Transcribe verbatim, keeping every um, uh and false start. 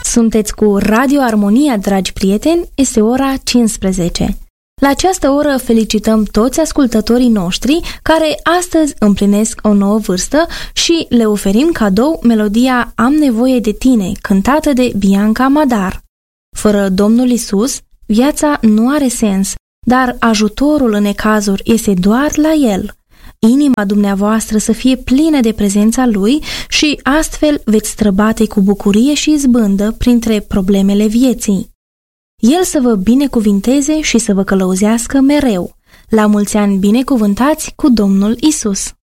Sunteți cu Radio Armonia, dragi prieteni, este ora cincisprezece. La această oră felicităm toți ascultătorii noștri care astăzi împlinesc o nouă vârstă și le oferim cadou melodia Am nevoie de tine, cântată de Bianca Madar. Fără Domnul Isus, viața nu are sens, dar ajutorul în necazuri este doar la El. Inima dumneavoastră să fie plină de prezența Lui și astfel veți străbate cu bucurie și izbândă printre problemele vieții. El să vă binecuvinteze și să vă călăuzească mereu. La mulți ani binecuvântați cu Domnul Isus!